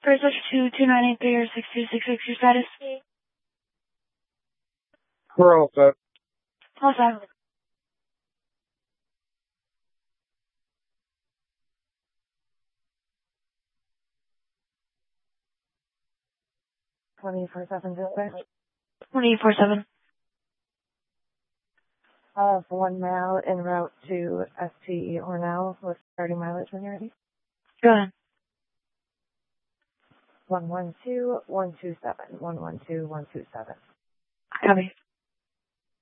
First switch to 2983 or 6266, your status? We're all set. All set. $24.7 delivery. 2847. Of 1 mile en route to STE Hornell with starting mileage when you're ready. Go ahead. 112-127. 112-127. Copy.